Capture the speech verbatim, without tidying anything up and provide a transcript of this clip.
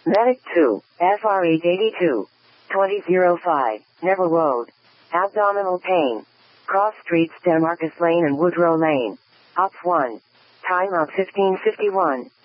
Medic two, F R eight eighty-two, twenty oh five, Neville Road. Abdominal pain. Cross Streets, Demarcus Lane and Woodrow Lane. Op one. Time out fifteen fifty-one.